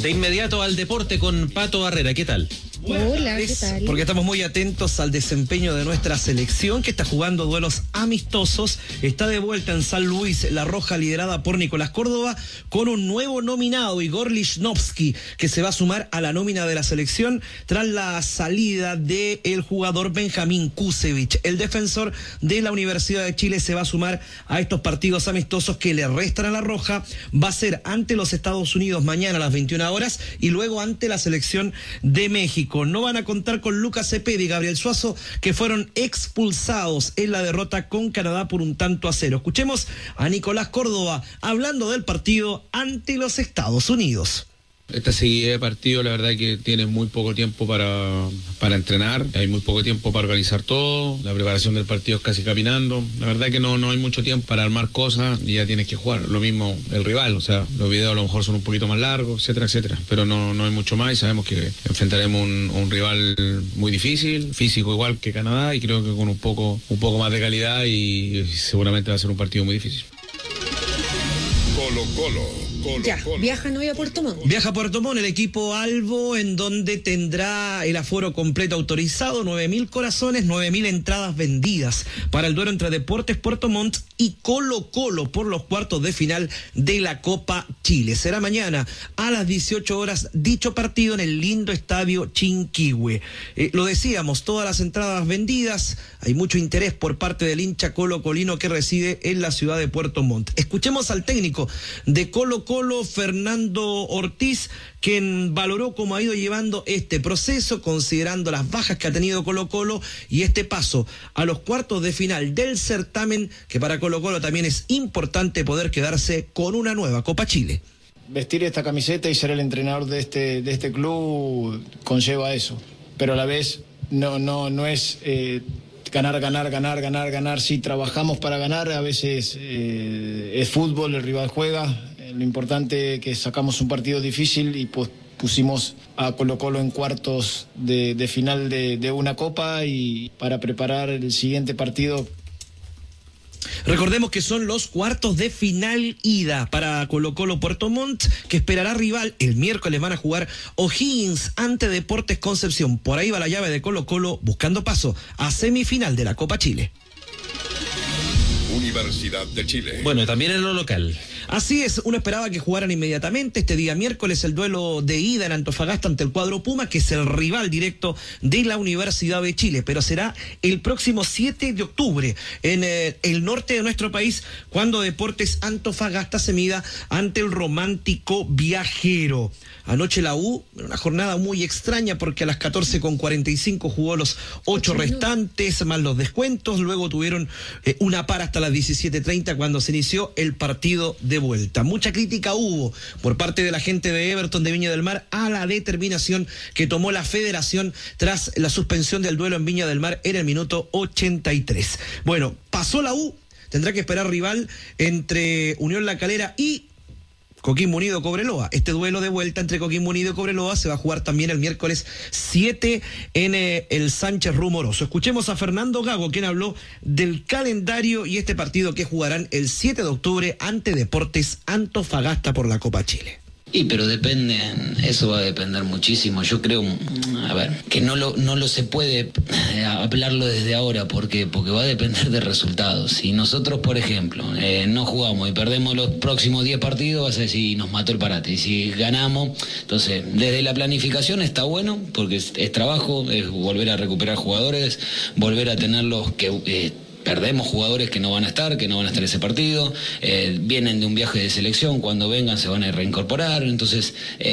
De inmediato al deporte con Pato Barrera, ¿qué tal? Hola, ¿qué tal? Porque estamos muy atentos al desempeño de nuestra selección, que está jugando duelos amistosos. Está de vuelta en San Luis la Roja, liderada por Nicolás Córdoba, con un nuevo nominado, Igor Lichnowsky, que se va a sumar a la nómina de la selección tras la salida del jugador Benjamín Kusevich. El defensor de la Universidad de Chile se va a sumar a estos partidos amistosos que le restan a la Roja. Va a ser ante los Estados Unidos mañana a las 21 horas y luego ante la selección de México. No van a contar con Lucas Cepeda y Gabriel Suazo, que fueron expulsados en la derrota con Canadá por 1-0. Escuchemos a Nicolás Córdoba hablando del partido ante los Estados Unidos. Esta seguida de partido, la verdad que tiene muy poco tiempo para entrenar, hay muy poco tiempo para organizar todo, la preparación del partido es casi caminando, la verdad que no hay mucho tiempo para armar cosas y ya tienes que jugar. Lo mismo el rival, o sea, los videos a lo mejor son un poquito más largos, etcétera, pero no hay mucho más y sabemos que enfrentaremos un rival muy difícil, físico igual que Canadá, y creo que con un poco más de calidad, y seguramente va a ser un partido muy difícil. Viajan hoy a Puerto Montt. Viaja a Puerto Montt el equipo Albo, en donde tendrá el aforo completo autorizado, 9.000 corazones, 9.000 entradas vendidas para el duelo entre Deportes Puerto Montt y Colo-Colo por los cuartos de final de la Copa Chile. Será mañana a las 18 horas dicho partido en el lindo estadio Chinquihue. Lo decíamos, todas las entradas vendidas, hay mucho interés por parte del hincha colo-colino que reside en la ciudad de Puerto Montt. Escuchemos al técnico de Colo-Colo, Fernando Ortiz, quien valoró cómo ha ido llevando este proceso, considerando las bajas que ha tenido Colo-Colo y este paso a los cuartos de final del certamen, que para Colo-Colo también es importante poder quedarse con una nueva Copa Chile. Vestir esta camiseta y ser el entrenador de este club conlleva eso, pero a la vez no es ganar. Sí, trabajamos para ganar, a veces es fútbol, el rival juega. Lo importante es que sacamos un partido difícil y pues pusimos a Colo-Colo en cuartos de final de una copa, y para preparar el siguiente partido. Recordemos que son los cuartos de final ida para Colo-Colo Puerto Montt, que esperará rival. El miércoles van a jugar O'Higgins ante Deportes Concepción. Por ahí va la llave de Colo-Colo buscando paso a semifinal de la Copa Chile. Universidad de Chile. Bueno, también en lo local. Así es, uno esperaba que jugaran inmediatamente este día miércoles el duelo de ida en Antofagasta ante el cuadro Puma, que es el rival directo de la Universidad de Chile, pero será el próximo 7 de octubre en el norte de nuestro país, cuando Deportes Antofagasta se mida ante el Romántico Viajero. Anoche la U, una jornada muy extraña, porque a las 14:45 jugó los 8 restantes, más los descuentos, luego tuvieron una para hasta las 17:30 cuando se inició el partido de vuelta. Mucha crítica hubo por parte de la gente de Everton de Viña del Mar a la determinación que tomó la federación tras la suspensión del duelo en Viña del Mar en el minuto 83. Bueno, pasó la U, tendrá que esperar rival entre Unión La Calera y Coquimbo Unido Cobreloa. Este duelo de vuelta entre Coquimbo Unido y Cobreloa se va a jugar también el miércoles 7 en el Sánchez Rumoroso. Escuchemos a Fernando Gago, quien habló del calendario y este partido que jugarán el 7 de octubre ante Deportes Antofagasta por la Copa Chile. Pero depende, eso va a depender muchísimo. Yo creo, que no lo se puede hablarlo desde ahora, porque va a depender de resultados. Si nosotros, por ejemplo, no jugamos y perdemos los próximos 10 partidos, vas a decir, nos mató el parate. Y si ganamos, entonces, desde la planificación está bueno, porque es trabajo, es volver a recuperar jugadores, volver a tenerlos que perdemos jugadores que no van a estar ese partido, vienen de un viaje de selección, cuando vengan se van a reincorporar, entonces,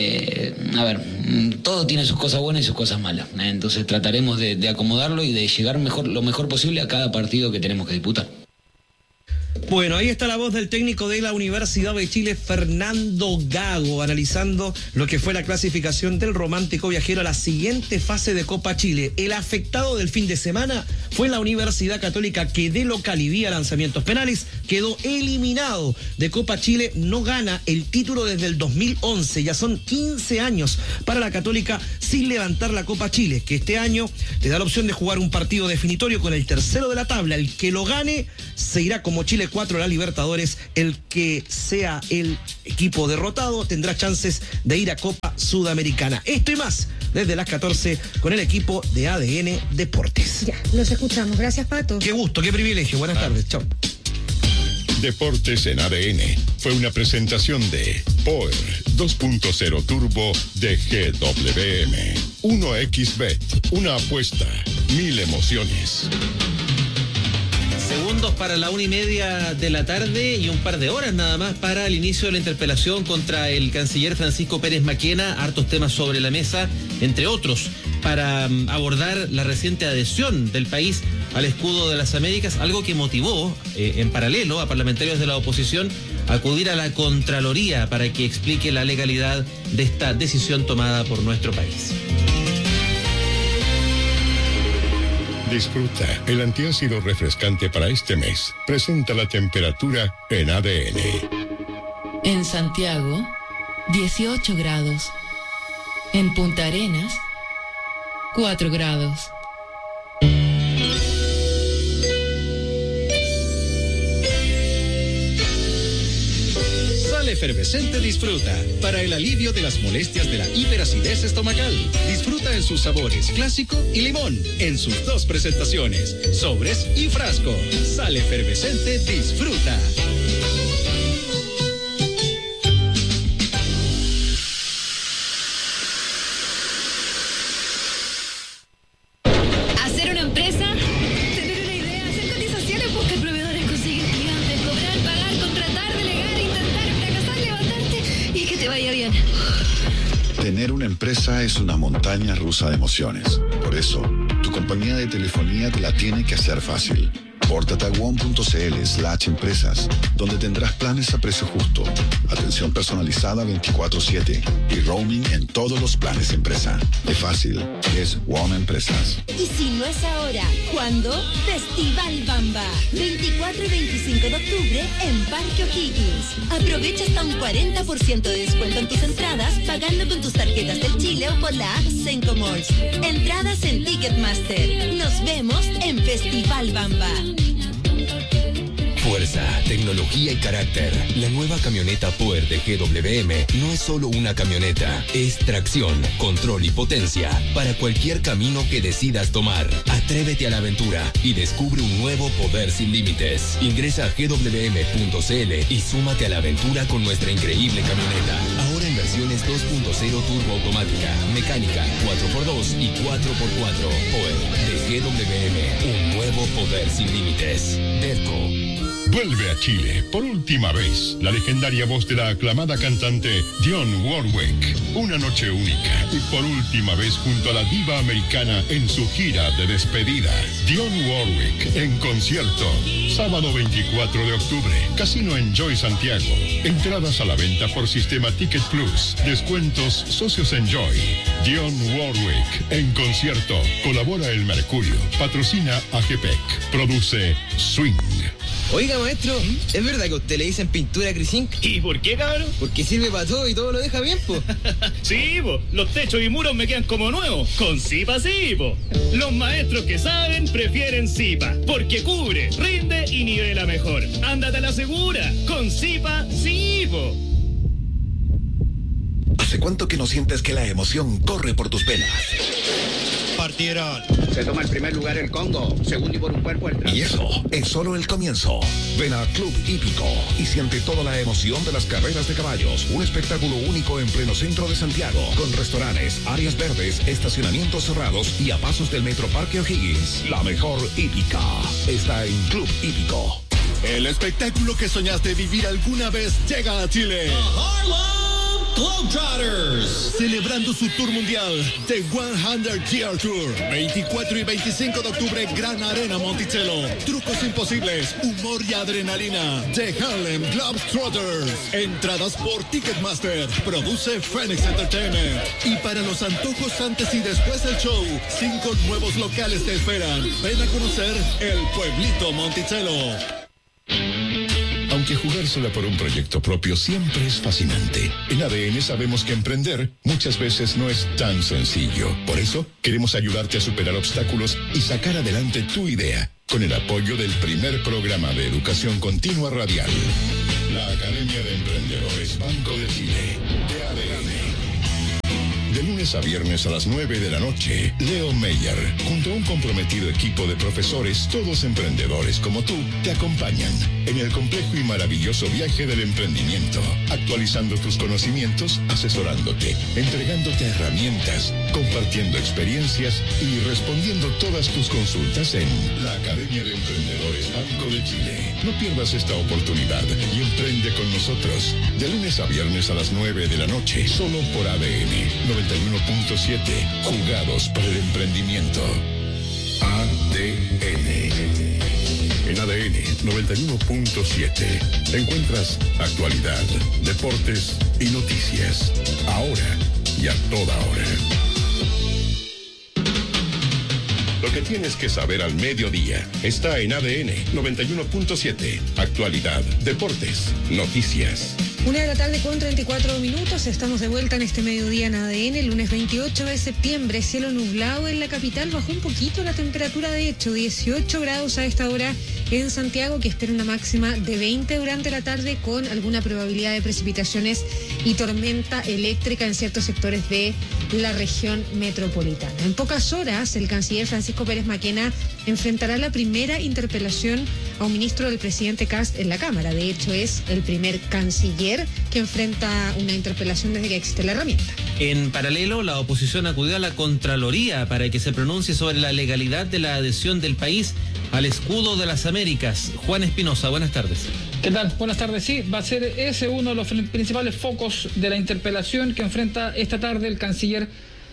todo tiene sus cosas buenas y sus cosas malas, entonces trataremos de acomodarlo y de llegar lo mejor posible a cada partido que tenemos que disputar. Bueno, ahí está la voz del técnico de la Universidad de Chile, Fernando Gago, analizando lo que fue la clasificación del Romántico Viajero a la siguiente fase de Copa Chile. El afectado del fin de semana fue la Universidad Católica, que de local y vía lanzamientos penales quedó eliminado de Copa Chile, no gana el título desde el 2011, ya son 15 años para la Católica sin levantar la Copa Chile, que este año te da la opción de jugar un partido definitorio con el tercero de la tabla. El que lo gane se irá como Chile 4 a la Libertadores. El que sea el equipo derrotado tendrá chances de ir a Copa Sudamericana. Esto y más desde las 14 con el equipo de ADN Deportes. Ya, los escuchamos. Gracias, Pato. Qué gusto, qué privilegio. Buenas tardes. Chao. Deportes en ADN fue una presentación de Power 2.0 Turbo de GWM. 1xBet, una apuesta, 1000 emociones. Segundos para la 1:30 de la tarde y un par de horas nada más para el inicio de la interpelación contra el canciller Francisco Pérez Maquena. Hartos temas sobre la mesa, entre otros, para abordar la reciente adhesión del país al escudo de las Américas, algo que motivó en paralelo a parlamentarios de la oposición a acudir a la Contraloría para que explique la legalidad de esta decisión tomada por nuestro país. Disfruta el antiácido refrescante para este mes. Presenta la temperatura en ADN. En Santiago, 18 grados. En Punta Arenas, 4 grados. Sal Efervescente Disfruta, para el alivio de las molestias de la hiperacidez estomacal. Disfruta en sus sabores clásico y limón, en sus dos presentaciones, sobres y frasco. Sal Efervescente Disfruta. Hacer una empresa, tener una idea, hacer cotizaciones, buscar proveedores, conseguir clientes, cobrar, pagar, contratar, delegar, intentar, fracasar, levantarte y que te vaya bien. Tener una empresa es una montaña rusa de emociones. Por eso, tu compañía de telefonía te la tiene que hacer fácil. Pórtate a one.cl/empresas, donde tendrás planes a precio justo, atención personalizada 24/7 y roaming en todos los planes empresa. Es fácil, es One Empresas. Y si no es ahora, ¿cuándo? Festival Bamba, 24 y 25 de octubre en Parque O'Higgins. Aprovecha hasta un 40% de descuento en tus entradas pagando con tus tarjetas del Chile o por la app Senco Malls. Entradas en Ticketmaster. Nos vemos en Festival Bamba. Fuerza, tecnología y carácter. La nueva camioneta Power de GWM no es solo una camioneta, es tracción, control y potencia para cualquier camino que decidas tomar. Atrévete a la aventura y descubre un nuevo poder sin límites. Ingresa a gwm.cl y súmate a la aventura con nuestra increíble camioneta. Ahora en versiones 2.0 turbo automática, mecánica, 4x2 y 4x4. Power de GWM, un nuevo poder sin límites. Derco. Vuelve a Chile por última vez la legendaria voz de la aclamada cantante Dionne Warwick. Una noche única y por última vez junto a la diva americana en su gira de despedida. Dionne Warwick en concierto. Sábado 24 de octubre. Casino Enjoy Santiago. Entradas a la venta por sistema Ticket Plus. Descuentos Socios Enjoy. Dionne Warwick en concierto. Colabora El Mercurio. Patrocina AGPEC. Produce Swing. Oiga, maestro, ¿es verdad que a usted le dicen pintura Crisink? ¿Y por qué, cabrón? Porque sirve para todo y todo lo deja bien, po. Sí, po. Los techos y muros me quedan como nuevos. Con Zipa sí, po. Los maestros que saben prefieren Zipa. Porque cubre, rinde y nivela mejor. Ándate a la segura. Con Zipa sí, po. ¿Hace cuánto que no sientes que la emoción corre por tus venas? Partieron. Se toma el primer lugar el Congo, segundo y por un cuerpo el tras. Y eso es solo el comienzo. Ven a Club Hípico y siente toda la emoción de las carreras de caballos. Un espectáculo único en pleno centro de Santiago, con restaurantes, áreas verdes, estacionamientos cerrados y a pasos del Metro Parque O'Higgins. La mejor hípica está en Club Hípico. El espectáculo que soñaste vivir alguna vez llega a Chile. Globetrotters, celebrando su tour mundial, The 100 Year Tour, 24 y 25 de octubre, Gran Arena Monticello. Trucos imposibles, humor y adrenalina, The Harlem Globetrotters. Entradas por Ticketmaster, produce Phoenix Entertainment. Y para los antojos antes y después del show, 5 nuevos locales te esperan. Ven a conocer el Pueblito Monticello. Aunque jugársela por un proyecto propio siempre es fascinante, en ADN sabemos que emprender muchas veces no es tan sencillo. Por eso, queremos ayudarte a superar obstáculos y sacar adelante tu idea, con el apoyo del primer programa de educación continua radial. La Academia de Emprendedores Banco de Chile, de ADN. De lunes a viernes a las 9 de la noche, Leo Meyer, junto a un comprometido equipo de profesores, todos emprendedores como tú, te acompañan en el complejo y maravilloso viaje del emprendimiento, actualizando tus conocimientos, asesorándote, entregándote herramientas, compartiendo experiencias y respondiendo todas tus consultas en la Academia de Emprendedores Banco de Chile. No pierdas esta oportunidad y emprende con nosotros. De lunes a viernes a las 9 de la noche, solo por ADN 91.7, jugados para el emprendimiento. ADN. En ADN 91.7 encuentras actualidad, deportes y noticias. Ahora y a toda hora. Lo que tienes que saber al mediodía está en ADN 91.7. Actualidad, deportes, noticias. 1:34 Estamos de vuelta en este mediodía en ADN, lunes 28 de septiembre. Cielo nublado en la capital, bajó un poquito la temperatura, de hecho, 18 grados a esta hora en Santiago, que espera una máxima de 20 durante la tarde, con alguna probabilidad de precipitaciones y tormenta eléctrica en ciertos sectores de la región metropolitana. En pocas horas, el canciller Francisco Pérez Maquena enfrentará la primera interpelación a un ministro del presidente Kast en la Cámara. De hecho, es el primer canciller que enfrenta una interpelación desde que existe la herramienta. En paralelo, la oposición acudió a la Contraloría para que se pronuncie sobre la legalidad de la adhesión del país al escudo de las Américas. Juan Espinosa, buenas tardes. ¿Qué tal? Buenas tardes. Sí, va a ser ese uno de los principales focos de la interpelación que enfrenta esta tarde el canciller,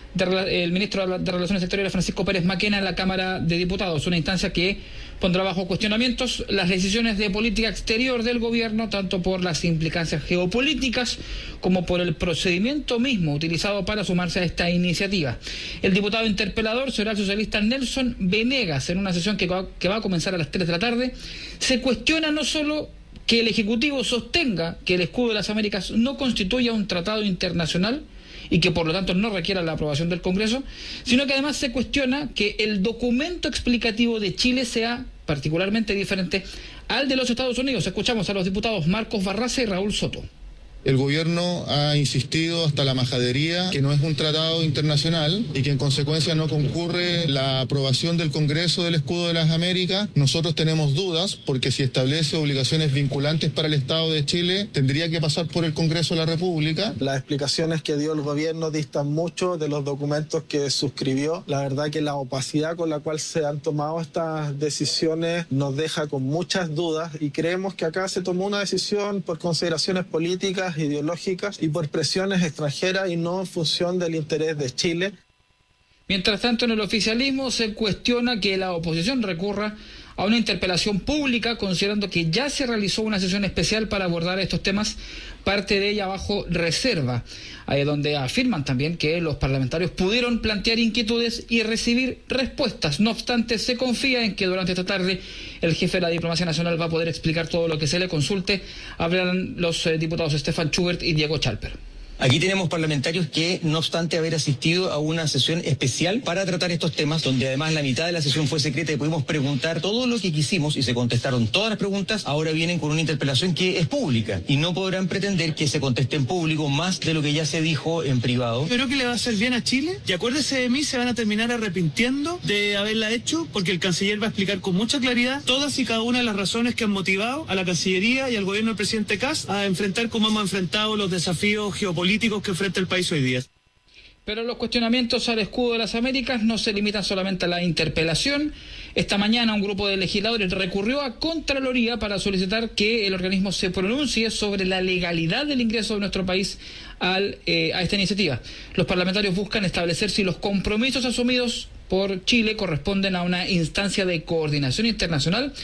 el ministro de Relaciones Exteriores, Francisco Pérez Maquena, en la Cámara de Diputados, una instancia que pondrá bajo cuestionamientos las decisiones de política exterior del gobierno, tanto por las implicancias geopolíticas como por el procedimiento mismo utilizado para sumarse a esta iniciativa. El diputado interpelador será el socialista Nelson Venegas. En una sesión que va a comenzar a las 3 de la tarde, se cuestiona no solo que el Ejecutivo sostenga que el escudo de las Américas no constituya un tratado internacional y que por lo tanto no requiera la aprobación del Congreso, sino que además se cuestiona que el documento explicativo de Chile sea particularmente diferente al de los Estados Unidos. Escuchamos a los diputados Marcos Barraza y Raúl Soto. El gobierno ha insistido hasta la majadería que no es un tratado internacional y que en consecuencia no concurre la aprobación del Congreso del Escudo de las Américas. Nosotros tenemos dudas porque si establece obligaciones vinculantes para el Estado de Chile, tendría que pasar por el Congreso de la República. Las explicaciones que dio el gobierno distan mucho de los documentos que suscribió. La verdad que la opacidad con la cual se han tomado estas decisiones nos deja con muchas dudas y creemos que acá se tomó una decisión por consideraciones políticas, ideológicas y por presiones extranjeras y no en función del interés de Chile. Mientras tanto, en el oficialismo se cuestiona que la oposición recurra a una interpelación pública, considerando que ya se realizó una sesión especial para abordar estos temas, parte de ella bajo reserva, donde afirman también que los parlamentarios pudieron plantear inquietudes y recibir respuestas. No obstante, se confía en que durante esta tarde el jefe de la Diplomacia Nacional va a poder explicar todo lo que se le consulte. Hablarán los diputados Stefan Schubert y Diego Chalper. Aquí tenemos parlamentarios que, no obstante haber asistido a una sesión especial para tratar estos temas, donde además la mitad de la sesión fue secreta y pudimos preguntar todo lo que quisimos y se contestaron todas las preguntas, ahora vienen con una interpelación que es pública y no podrán pretender que se conteste en público más de lo que ya se dijo en privado. Creo que le va a hacer bien a Chile y acuérdese de mí, se van a terminar arrepintiendo de haberla hecho, porque el canciller va a explicar con mucha claridad todas y cada una de las razones que han motivado a la Cancillería y al gobierno del presidente Kast a enfrentar como hemos enfrentado los desafíos geopolíticos que enfrenta el país hoy día. Pero los cuestionamientos al escudo de las Américas no se limitan solamente a la interpelación. Esta mañana un grupo de legisladores recurrió a Contraloría para solicitar que el organismo se pronuncie sobre la legalidad del ingreso de nuestro país a esta iniciativa. Los parlamentarios buscan establecer si los compromisos asumidos por Chile corresponden a una instancia de coordinación internacional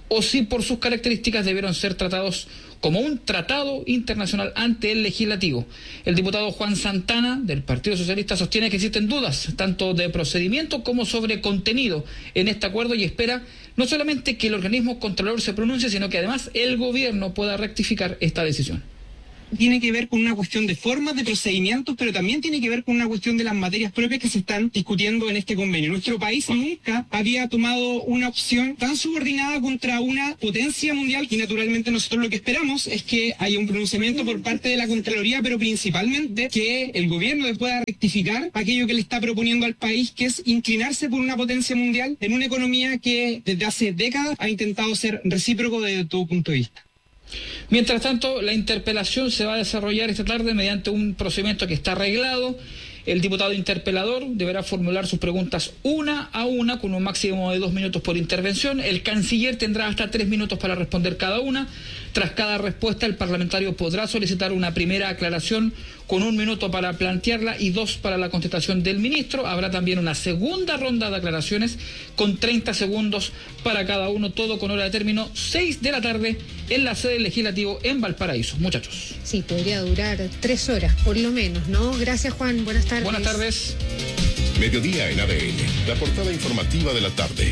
o si por sus características debieron ser tratados como un tratado internacional ante el legislativo. El diputado Juan Santana, del Partido Socialista, sostiene que existen dudas, tanto de procedimiento como sobre contenido en este acuerdo, y espera no solamente que el organismo contralor se pronuncie, sino que además el gobierno pueda rectificar esta decisión. Tiene que ver con una cuestión de formas, de procedimientos, pero también tiene que ver con una cuestión de las materias propias que se están discutiendo en este convenio. Nuestro país nunca había tomado una opción tan subordinada contra una potencia mundial, y naturalmente nosotros lo que esperamos es que haya un pronunciamiento por parte de la Contraloría, pero principalmente que el gobierno pueda rectificar aquello que le está proponiendo al país, que es inclinarse por una potencia mundial en una economía que desde hace décadas ha intentado ser recíproco desde todo punto de vista. Mientras tanto, la interpelación se va a desarrollar esta tarde mediante un procedimiento que está arreglado. El diputado interpelador deberá formular sus preguntas una a una con un máximo de 2 minutos por intervención. El canciller tendrá hasta 3 minutos para responder cada una. Tras cada respuesta, el parlamentario podrá solicitar una primera aclaración con 1 minuto para plantearla y 2 para la contestación del ministro. Habrá también una segunda ronda de aclaraciones con 30 segundos para cada uno, todo con hora de término 6 de la tarde en la sede legislativo en Valparaíso. Muchachos. Sí, podría durar 3 horas, por lo menos, ¿no? Gracias, Juan. Buenas tardes. Buenas tardes. Mediodía en ADN, la portada informativa de la tarde,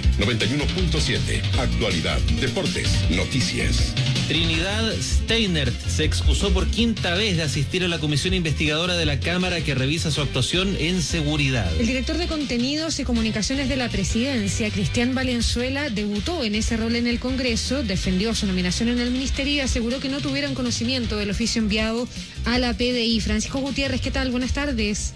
91.7, actualidad, deportes, noticias. Trinidad Steinert se excusó por 5ª vez de asistir a la comisión investigadora de la Cámara que revisa su actuación en seguridad. El director de Contenidos y Comunicaciones de la Presidencia, Cristian Valenzuela, debutó en ese rol en el Congreso, defendió su nominación en el Ministerio y aseguró que no tuvieron conocimiento del oficio enviado a la PDI. Francisco Gutiérrez, ¿qué tal? Buenas tardes.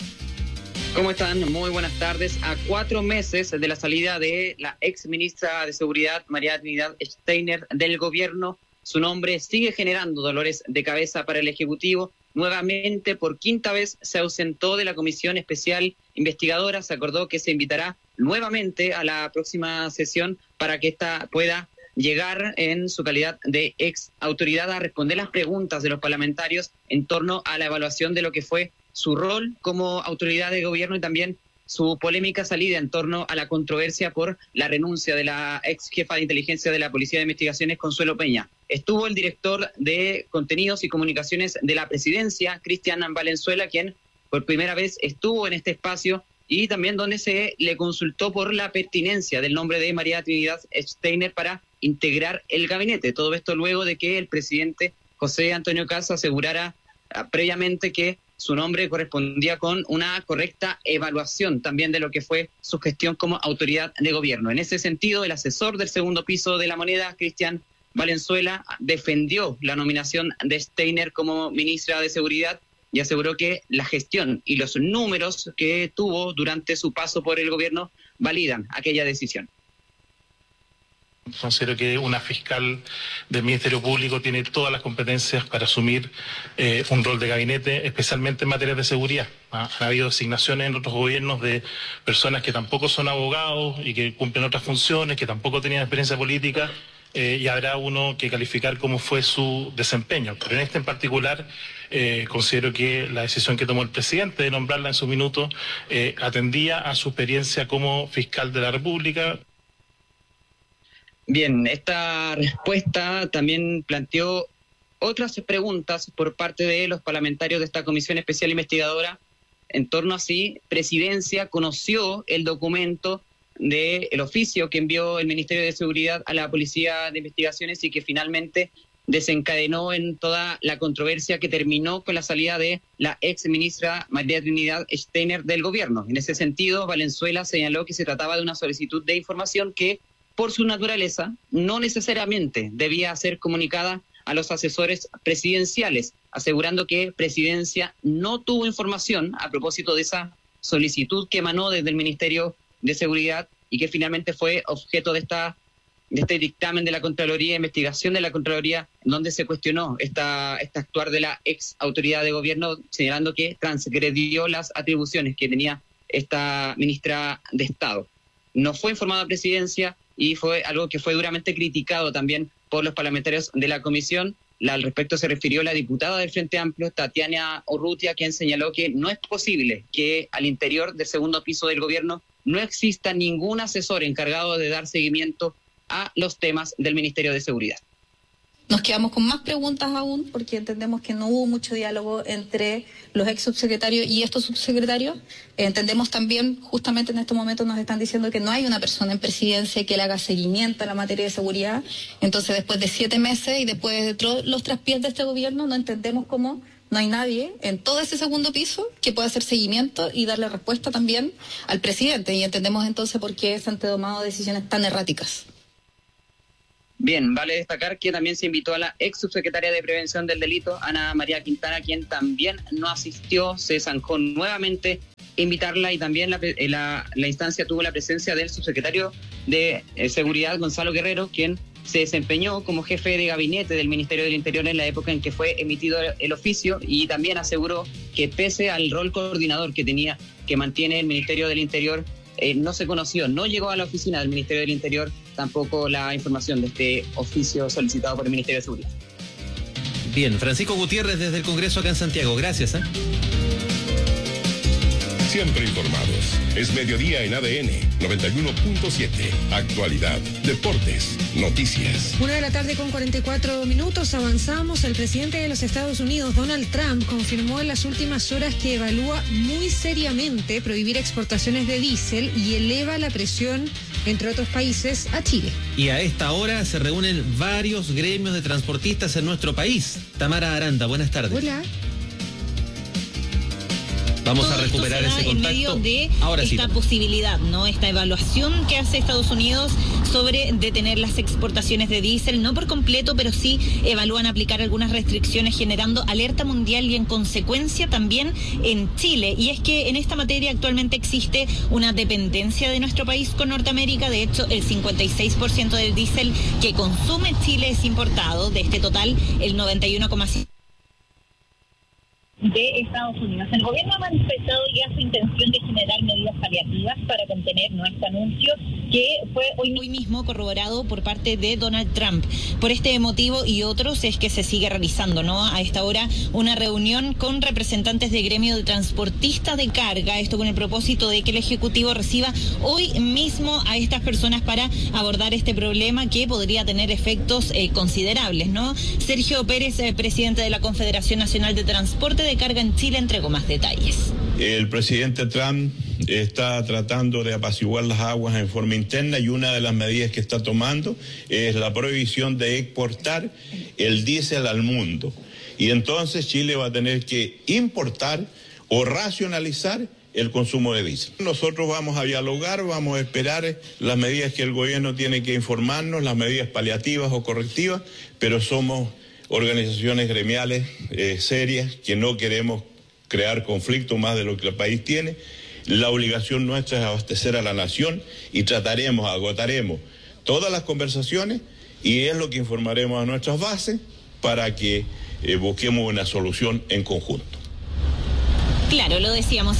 ¿Cómo están? Muy buenas tardes. A 4 meses de la salida de la ex ministra de Seguridad, María Trinidad Steinert, del gobierno, su nombre sigue generando dolores de cabeza para el Ejecutivo. Nuevamente, por 5ª vez, se ausentó de la Comisión Especial Investigadora. Se acordó que se invitará nuevamente a la próxima sesión para que ésta pueda llegar en su calidad de ex autoridad a responder las preguntas de los parlamentarios en torno a la evaluación de lo que fue su rol como autoridad de gobierno y también su polémica salida en torno a la controversia por la renuncia de la ex jefa de inteligencia de la Policía de Investigaciones, Consuelo Peña. Estuvo el director de Contenidos y Comunicaciones de la Presidencia, Cristian Valenzuela, quien por primera vez estuvo en este espacio y también donde se le consultó por la pertinencia del nombre de María Trinidad Steinert para integrar el gabinete. Todo esto luego de que el presidente José Antonio Kast asegurara previamente que su nombre correspondía con una correcta evaluación también de lo que fue su gestión como autoridad de gobierno. En ese sentido, el asesor del segundo piso de la moneda, Cristian Valenzuela, defendió la nominación de Steinert como ministra de Seguridad y aseguró que la gestión y los números que tuvo durante su paso por el gobierno validan aquella decisión. Considero que una fiscal del Ministerio Público tiene todas las competencias para asumir un rol de gabinete, especialmente en materia de seguridad. Ha habido designaciones en otros gobiernos de personas que tampoco son abogados y que cumplen otras funciones, que tampoco tenían experiencia política, y habrá uno que calificar cómo fue su desempeño. Pero en este en particular, considero que la decisión que tomó el presidente de nombrarla en su minuto atendía a su experiencia como fiscal de la República. Bien, esta respuesta también planteó otras preguntas por parte de los parlamentarios de esta Comisión Especial Investigadora en torno a si Presidencia conoció el documento del oficio que envió el Ministerio de Seguridad a la Policía de Investigaciones y que finalmente desencadenó en toda la controversia que terminó con la salida de la ex ministra María Trinidad Steinert del gobierno. En ese sentido, Valenzuela señaló que se trataba de una solicitud de información que, por su naturaleza, no necesariamente debía ser comunicada a los asesores presidenciales, asegurando que Presidencia no tuvo información a propósito de esa solicitud que emanó desde el Ministerio de Seguridad y que finalmente fue objeto de este dictamen de la Contraloría, investigación de la Contraloría, donde se cuestionó este actuar de la ex autoridad de gobierno, señalando que transgredió las atribuciones que tenía esta ministra de Estado. No fue informada a Presidencia y fue algo que fue duramente criticado también por los parlamentarios de la comisión. Al respecto se refirió la diputada del Frente Amplio, Tatiana Urrutia, quien señaló que no es posible que al interior del segundo piso del gobierno no exista ningún asesor encargado de dar seguimiento a los temas del Ministerio de Seguridad. Nos quedamos con más preguntas aún porque entendemos que no hubo mucho diálogo entre los ex subsecretarios y estos subsecretarios. Entendemos también, justamente en este momento nos están diciendo que no hay una persona en presidencia que le haga seguimiento a la materia de seguridad. Entonces, después de 7 meses y después de todos los traspiés de este gobierno, no entendemos cómo no hay nadie en todo ese segundo piso que pueda hacer seguimiento y darle respuesta también al presidente. Y entendemos entonces por qué se han tomado decisiones tan erráticas. Bien, vale destacar que también se invitó a la ex subsecretaria de Prevención del Delito, Ana María Quintana, quien también no asistió. Se zanjó nuevamente invitarla y también la instancia tuvo la presencia del subsecretario de Seguridad, Gonzalo Guerrero, quien se desempeñó como jefe de gabinete del Ministerio del Interior en la época en que fue emitido el oficio, y también aseguró que pese al rol coordinador que mantiene el Ministerio del Interior, no se conoció, no llegó a la oficina del Ministerio del Interior tampoco la información de este oficio solicitado por el Ministerio de Seguridad. Bien, Francisco Gutiérrez desde el Congreso acá en Santiago, gracias. Siempre informados. Es mediodía en ADN 91.7. Actualidad, deportes, noticias. 1:44 p.m. Avanzamos. El presidente de los Estados Unidos, Donald Trump, confirmó en las últimas horas que evalúa muy seriamente prohibir exportaciones de diésel y eleva la presión, entre otros países, a Chile. Y a esta hora se reúnen varios gremios de transportistas en nuestro país. Tamara Aranda, buenas tardes. Hola. Vamos todo a recuperar ese contacto. En medio de ahora esta posibilidad, ¿no? Esta evaluación que hace Estados Unidos sobre detener las exportaciones de diésel, no por completo, pero sí evalúan aplicar algunas restricciones, generando alerta mundial y en consecuencia también en Chile. Y es que en esta materia actualmente existe una dependencia de nuestro país con Norteamérica. De hecho, el 56% del diésel que consume Chile es importado. De este total, el 91,5% de Estados Unidos. El gobierno ha manifestado ya su intención de generar medidas paliativas para contener este anuncio, que fue hoy mismo corroborado por parte de Donald Trump. Por este motivo y otros es que se sigue realizando, ¿no? A esta hora una reunión con representantes de gremio de transportistas de carga, esto con el propósito de que el Ejecutivo reciba hoy mismo a estas personas para abordar este problema que podría tener efectos considerables, ¿no? Sergio Pérez, presidente de la Confederación Nacional de Transporte de Carga en Chile, entregó más detalles. El presidente Trump está tratando de apaciguar las aguas en forma interna y una de las medidas que está tomando es la prohibición de exportar el diésel al mundo. Y entonces Chile va a tener que importar o racionalizar el consumo de diésel. Nosotros vamos a dialogar, vamos a esperar las medidas que el gobierno tiene que informarnos, las medidas paliativas o correctivas, pero somos organizaciones gremiales serias que no queremos crear conflicto más de lo que el país tiene. La obligación nuestra es abastecer a la nación y agotaremos todas las conversaciones y es lo que informaremos a nuestras bases para que busquemos una solución en conjunto. Claro, lo decíamos,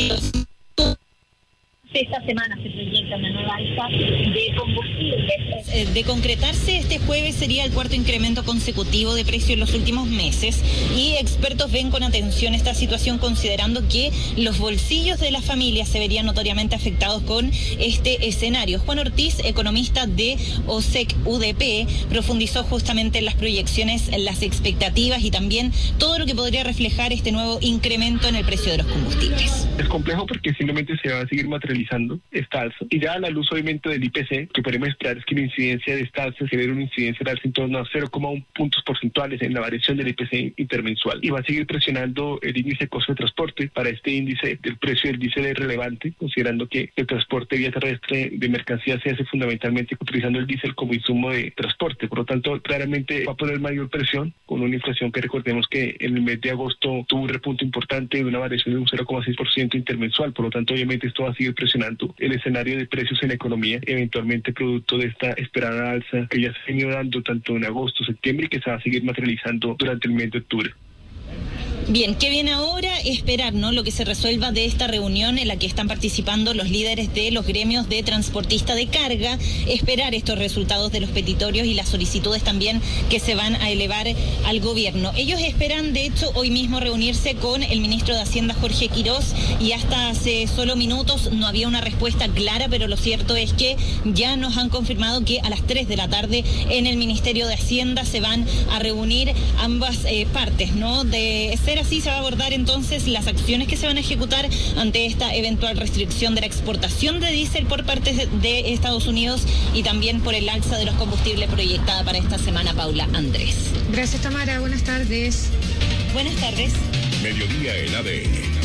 esta semana se proyecta una nueva alza de combustibles. De concretarse, este jueves sería el cuarto incremento consecutivo de precio en los últimos meses y expertos ven con atención esta situación considerando que los bolsillos de las familias se verían notoriamente afectados con este escenario. Juan Ortiz, economista de OSEC UDP, profundizó justamente en las proyecciones, en las expectativas y también todo lo que podría reflejar este nuevo incremento en el precio de los combustibles. Es complejo porque simplemente se va a seguir materializando esta alza. Y ya a la luz obviamente del IPC, que podemos esperar es que la incidencia de esta alza genere una incidencia de alza en torno a 0,1 puntos porcentuales en la variación del IPC intermensual. Y va a seguir presionando el índice de costo de transporte. Para este índice, el precio del diésel es relevante, considerando que el transporte vía terrestre de mercancías se hace fundamentalmente utilizando el diésel como insumo de transporte. Por lo tanto, claramente va a poner mayor presión con una inflación que recordemos que en el mes de agosto tuvo un repunte importante de una variación de un 0,6% intermensual. Por lo tanto, obviamente esto va a seguir presionando el escenario de precios en la economía, eventualmente producto de esta esperada alza que ya se ha venido dando tanto en agosto, septiembre y que se va a seguir materializando durante el mes de octubre. Bien, ¿qué viene ahora? Esperar, ¿no?, lo que se resuelva de esta reunión en la que están participando los líderes de los gremios de transportistas de carga, esperar estos resultados de los petitorios y las solicitudes también que se van a elevar al gobierno. Ellos esperan, de hecho, hoy mismo reunirse con el ministro de Hacienda, Jorge Quirós, y hasta hace solo minutos no había una respuesta clara, pero lo cierto es que ya nos han confirmado que a las 3 de la tarde en el Ministerio de Hacienda se van a reunir ambas partes, ¿no? De ser así, se va a abordar entonces las acciones que se van a ejecutar ante esta eventual restricción de la exportación de diésel por parte de Estados Unidos y también por el alza de los combustibles proyectada para esta semana. Paula Andrés. Gracias, Tamara. Buenas tardes. Buenas tardes. Mediodía en ADN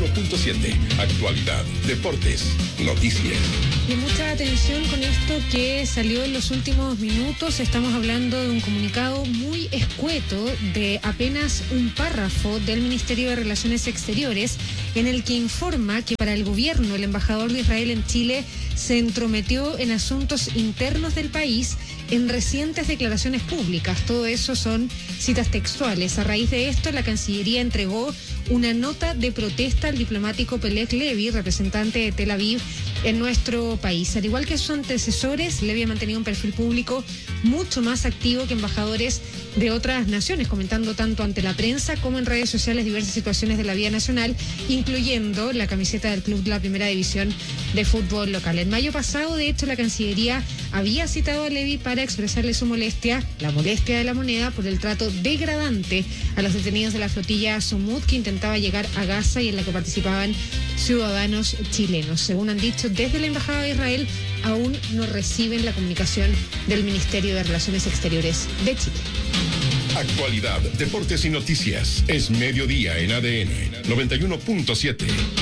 91.7. Actualidad, deportes, noticias. Y mucha atención con esto que salió en los últimos minutos. Estamos hablando de un comunicado muy escueto de apenas un párrafo del Ministerio de Relaciones Exteriores en el que informa que para el gobierno el embajador de Israel en Chile se entrometió en asuntos internos del país en recientes declaraciones públicas. Todo eso son citas textuales. A raíz de esto, la Cancillería entregó una nota de protesta al diplomático Pelek Levy, representante de Tel Aviv en nuestro país. Al igual que sus antecesores, Levy ha mantenido un perfil público mucho más activo que embajadores de otras naciones, comentando tanto ante la prensa como en redes sociales diversas situaciones de la vida nacional, incluyendo la camiseta del club de la Primera División de fútbol local. En mayo pasado, de hecho, la Cancillería había citado a Levy para expresarle su molestia, la molestia de la moneda, por el trato degradante a los detenidos de la flotilla Sumud que intentaba llegar a Gaza y en la que participaban ciudadanos chilenos. Según han dicho desde la Embajada de Israel, aún no reciben la comunicación del Ministerio de Relaciones Exteriores de Chile. Actualidad, deportes y noticias. Es mediodía en ADN 91.7.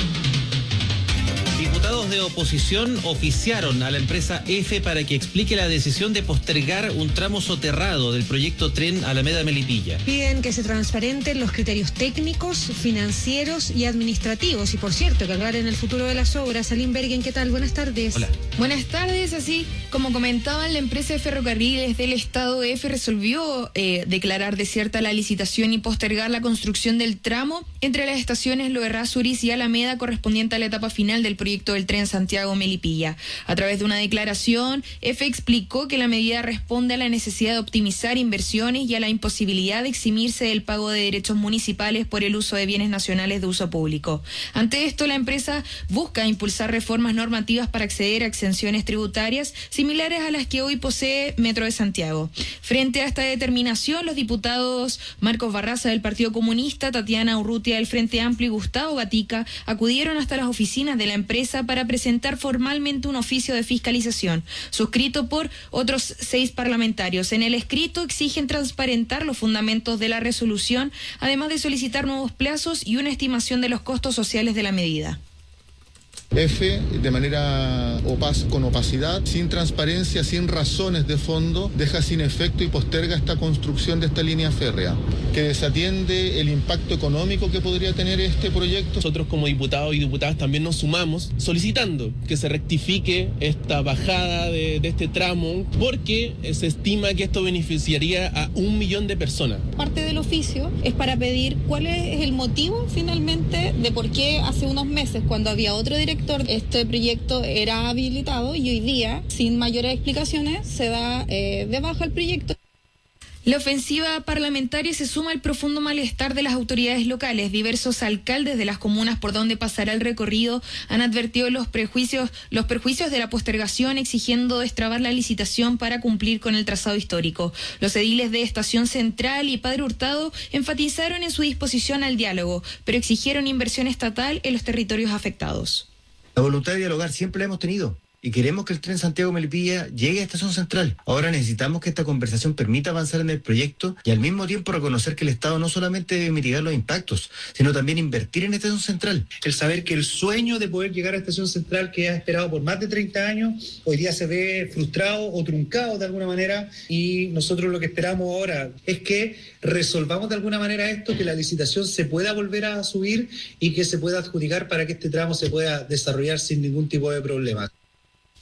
Diputados de oposición oficiaron a la empresa EFE para que explique la decisión de postergar un tramo soterrado del proyecto Tren Alameda-Melipilla. Piden que se transparenten los criterios técnicos, financieros y administrativos. Y por cierto, que aclaren el futuro de las obras. Aline Bergen, ¿qué tal? Buenas tardes. Hola. Buenas tardes. Así como comentaban, la empresa de ferrocarriles del Estado EFE resolvió declarar desierta la licitación y postergar la construcción del tramo entre las estaciones Lo Errázuriz y Alameda correspondiente a la etapa final del proyecto del tren Santiago-Melipilla. A través de una declaración, EFE explicó que la medida responde a la necesidad de optimizar inversiones y a la imposibilidad de eximirse del pago de derechos municipales por el uso de bienes nacionales de uso público. Ante esto, la empresa busca impulsar reformas normativas para acceder a exenciones tributarias similares a las que hoy posee Metro de Santiago. Frente a esta determinación, los diputados Marcos Barraza del Partido Comunista, Tatiana Urrutia del Frente Amplio y Gustavo Gatica acudieron hasta las oficinas de la empresa para presentar formalmente un oficio de fiscalización, suscrito por otros 6 parlamentarios. En el escrito exigen transparentar los fundamentos de la resolución, además de solicitar nuevos plazos y una estimación de los costos sociales de la medida. EFE, de manera con opacidad, sin transparencia, sin razones de fondo, deja sin efecto y posterga esta construcción de esta línea férrea, que desatiende el impacto económico que podría tener este proyecto. Nosotros como diputados y diputadas también nos sumamos solicitando que se rectifique esta bajada de este tramo, porque se estima que esto beneficiaría a 1 millón de personas. Parte del oficio es para pedir cuál es el motivo finalmente de por qué hace unos meses, cuando había otro director, este proyecto era habilitado y hoy día, sin mayores explicaciones, se da de baja el proyecto. La ofensiva parlamentaria se suma al profundo malestar de las autoridades locales. Diversos alcaldes de las comunas por donde pasará el recorrido han advertido los perjuicios de la postergación, exigiendo destrabar la licitación para cumplir con el trazado histórico. Los ediles de Estación Central y Padre Hurtado enfatizaron en su disposición al diálogo, pero exigieron inversión estatal en los territorios afectados. La voluntad de dialogar siempre la hemos tenido y queremos que el tren Santiago-Melipilla llegue a Estación Central. Ahora necesitamos que esta conversación permita avanzar en el proyecto y al mismo tiempo reconocer que el Estado no solamente debe mitigar los impactos, sino también invertir en Estación Central. El saber que el sueño de poder llegar a Estación Central, que ha esperado por más de 30 años, hoy día se ve frustrado o truncado de alguna manera, y nosotros lo que esperamos ahora es que resolvamos de alguna manera esto, que la licitación se pueda volver a subir y que se pueda adjudicar para que este tramo se pueda desarrollar sin ningún tipo de problema.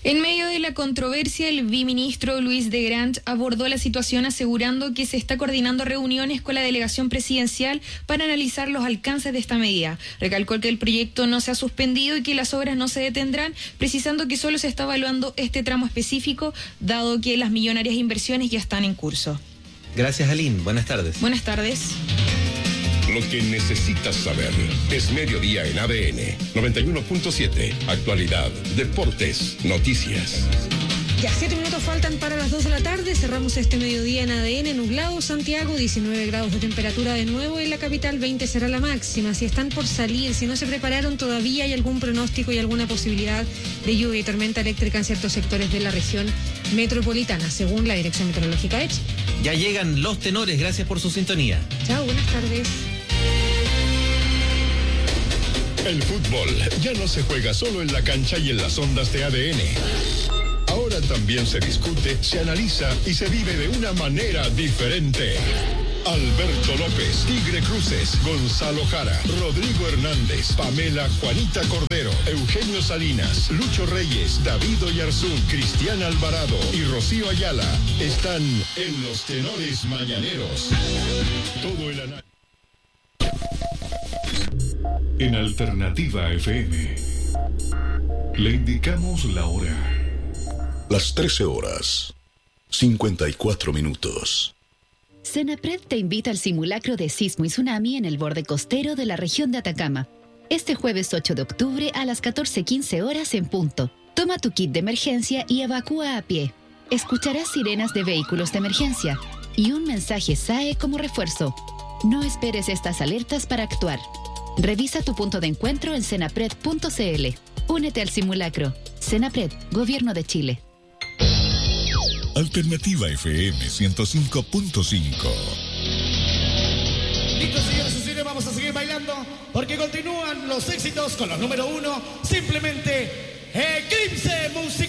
En medio de la controversia, el viceministro Luis de Grant abordó la situación asegurando que se está coordinando reuniones con la delegación presidencial para analizar los alcances de esta medida. Recalcó que el proyecto no se ha suspendido y que las obras no se detendrán, precisando que solo se está evaluando este tramo específico, dado que las millonarias inversiones ya están en curso. Gracias, Aline. Buenas tardes. Buenas tardes. Lo que necesitas saber es Mediodía en ADN 91.7. Actualidad, deportes, noticias. Ya 7 minutos faltan para las 2 de la tarde. Cerramos este mediodía en ADN. Nublado, Santiago, 19 grados de temperatura de nuevo. En la capital, 20 será la máxima. Si están por salir, si no se prepararon, todavía hay algún pronóstico y alguna posibilidad de lluvia y tormenta eléctrica en ciertos sectores de la región metropolitana, según la Dirección Meteorológica de Chile. Ya llegan los tenores. Gracias por su sintonía. Chao, buenas tardes. El fútbol ya no se juega solo en la cancha y en las ondas de ADN. Ahora también se discute, se analiza y se vive de una manera diferente. Alberto López, Tigre Cruces, Gonzalo Jara, Rodrigo Hernández, Pamela Juanita Cordero, Eugenio Salinas, Lucho Reyes, David Oyarzún, Cristian Alvarado y Rocío Ayala están en los tenores mañaneros. Todo el análisis. En Alternativa FM le indicamos la hora. Las 13 horas, 54 minutos. Senapred te invita al simulacro de sismo y tsunami en el borde costero de la región de Atacama. Este jueves 8 de octubre a las 14:15 horas en punto. Toma tu kit de emergencia y evacúa a pie. Escucharás sirenas de vehículos de emergencia y un mensaje SAE como refuerzo. No esperes estas alertas para actuar. Revisa tu punto de encuentro en senapred.cl. Únete al simulacro. Senapred, Gobierno de Chile. Alternativa FM 105.5. Listo, señores y señores, vamos a seguir bailando porque continúan los éxitos con los número 1. Simplemente Eclipse Musical.